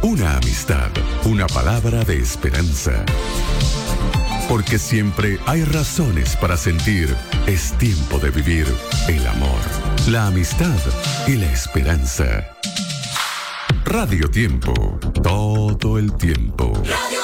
una amistad, una palabra de esperanza. Porque siempre hay razones para sentir, es tiempo de vivir el amor, la amistad y la esperanza. Radio Tiempo, todo el tiempo. Radio